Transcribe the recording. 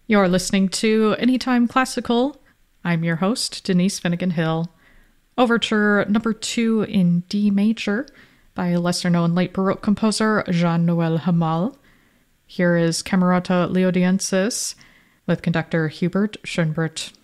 You're listening to Anytime Classical. I'm your host, Denise Finnegan Hill. Overture number 2 in D major by lesser-known late Baroque composer Jean-Noël Hamal. Here is Camerata Leodiensis with conductor Hubert Schönbrunn.